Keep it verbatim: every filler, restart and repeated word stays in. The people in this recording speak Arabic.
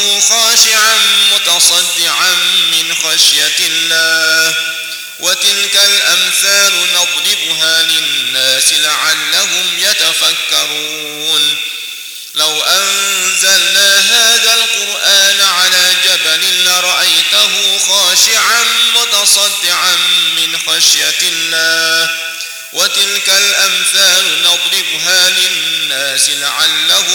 رأيته خاشعا متصدعا من خشية الله وتلك الأمثال نضربها للناس لعلهم يتفكرون لو أنزلنا هذا القرآن على جبل لرأيته خاشعا متصدعا من خشية الله وتلك الأمثال نضربها للناس لعلهم